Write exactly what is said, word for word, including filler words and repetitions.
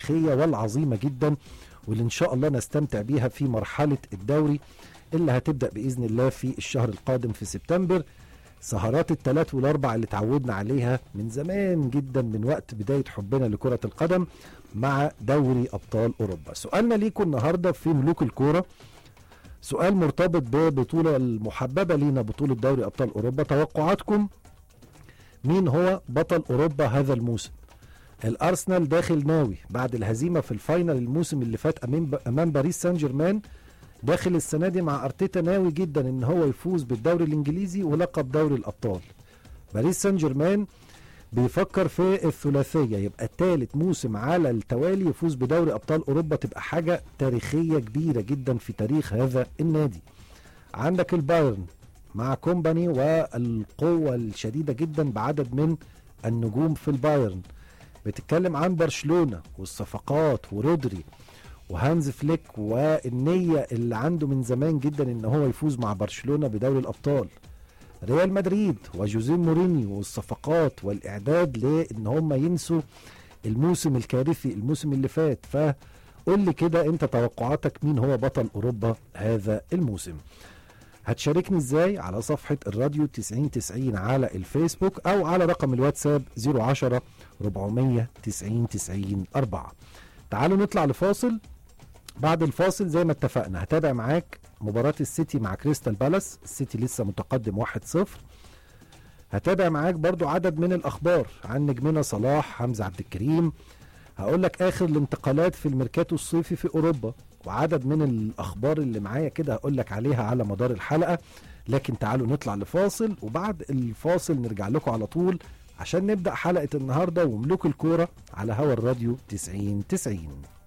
التاريخية والعظيمة جدا، واللي إن شاء الله نستمتع بيها في مرحلة الدوري اللي هتبدأ بإذن الله في الشهر القادم في سبتمبر. سهرات الثلاث والاربع اللي تعودنا عليها من زمان جدا، من وقت بداية حبنا لكرة القدم، مع دوري أبطال أوروبا. سؤالنا ليكم النهاردة في ملوك الكورة سؤال مرتبط ببطولة المحببة لينا، بطولة دوري أبطال أوروبا. توقعاتكم مين هو بطل أوروبا هذا الموسم؟ الأرسنال داخل ناوي بعد الهزيمة في الفاينل الموسم اللي فات أمام باريس سان جيرمان، داخل السنة دي مع أرتيتا ناوي جدا ان هو يفوز بالدوري الانجليزي ولقب دوري الابطال. باريس سان جيرمان بيفكر في الثلاثية، يبقى الثالث موسم على التوالي يفوز بدوري ابطال اوروبا، تبقى حاجة تاريخية كبيرة جدا في تاريخ هذا النادي. عندك البايرن مع كومباني والقوة الشديدة جدا بعدد من النجوم في البايرن. بتتكلم عن برشلونة والصفقات ورودري وهانز فليك والنية اللي عنده من زمان جدا ان هو يفوز مع برشلونة بدوري الابطال. ريال مدريد وجوزيه مورينيو والصفقات والاعداد لان هم ينسوا الموسم الكارثي الموسم اللي فات. فقول لي كده انت توقعاتك مين هو بطل اوروبا هذا الموسم؟ هتشاركني ازاي؟ على صفحة الراديو تسعين تسعين على الفيسبوك او على رقم الواتساب صفر عشرة أربعمية تسعين تسعين أربعة. تعالوا نطلع لفاصل. بعد الفاصل زي ما اتفقنا هتابع معاك مباراة السيتي مع كريستال بالاس، السيتي لسه متقدم واحد صفر. هتابع معاك برضو عدد من الأخبار عن نجمنا صلاح، حمزة عبد الكريم. هقول لك آخر الانتقالات في الميركاتو الصيفي في أوروبا، وعدد من الأخبار اللي معايا كده هقول لك عليها على مدار الحلقة. لكن تعالوا نطلع لفاصل، وبعد الفاصل نرجع لكم على طول عشان نبدأ حلقة النهاردة وملوك الكورة على هوا الراديو تسعين تسعين.